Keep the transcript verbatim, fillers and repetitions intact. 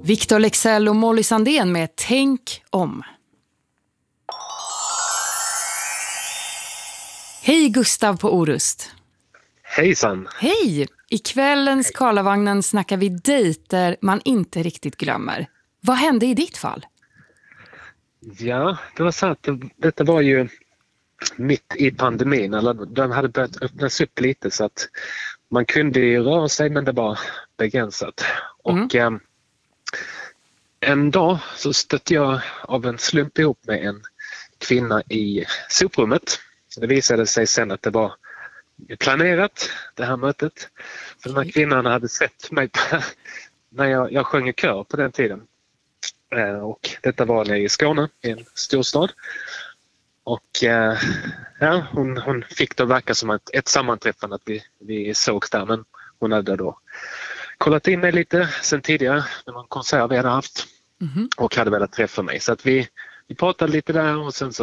Victor Leksell och Molly Sandén med Tänk om. Hej Gustav på Orust. Hejsan. Hej! I kvällens Karlavagnen snackar vi dejter man inte riktigt glömmer. Vad hände i ditt fall? Ja, det var så att det, detta var ju mitt i pandemin. Eller den hade börjat öppnas upp lite så att man kunde ju röra sig men det var begränsat. Mm. Och eh, en dag så stötte jag av en slump ihop med en kvinna i soprummet. Det visade sig sen att det var planerat, det här mötet. För den här kvinnan hade sett mig på, när jag, jag sjöng i kör på den tiden. Eh, och detta var nere i Skåne, i en storstad. Och eh, ja, hon, hon fick det verka som ett, ett sammanträffande att vi, vi sågs där. Men hon hade då kollat in mig lite sen tidigare, det var en konsert vi hade haft. Mhm. Och hade velat träffa mig. Så att vi, vi pratade lite där och sen så